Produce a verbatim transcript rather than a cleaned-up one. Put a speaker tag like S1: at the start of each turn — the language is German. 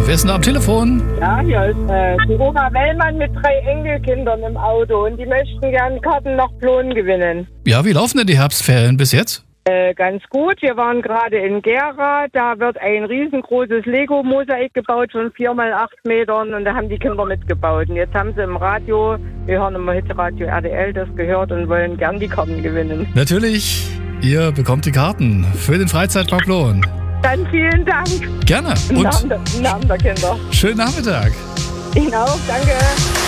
S1: wer ist denn da am Telefon?
S2: Ja, hier ist äh, Dora Wellmann mit drei Enkelkindern im Auto und die möchten gerne Karten nach Plon gewinnen.
S1: Ja, wie laufen denn die Herbstferien bis jetzt?
S2: Äh, ganz gut. Wir waren gerade in Gera. Da wird ein riesengroßes Lego-Mosaik gebaut von vier mal acht Metern und da haben die Kinder mitgebaut. Und jetzt haben sie im Radio, wir hören immer Hitradio R D L, das gehört und wollen gern die Karten gewinnen.
S1: Natürlich, ihr bekommt die Karten für den Freizeitpark Plon.
S2: Dann vielen Dank.
S1: Gerne.
S2: Im
S1: Und
S2: Namen der, im Namen der Kinder.
S1: schönen Nachmittag.
S2: Ihnen auch. Danke.